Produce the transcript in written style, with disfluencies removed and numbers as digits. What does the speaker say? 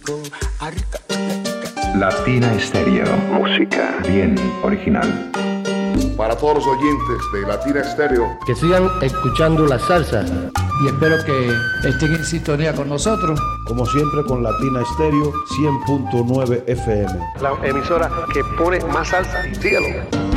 Latina Estéreo. Música bien original. Para todos los oyentes de Latina Estéreo, que sigan escuchando la salsa. Y espero que estén en sintonía con nosotros. Como siempre con Latina Estéreo 100.9 FM. La emisora que pone más salsa. síguelo.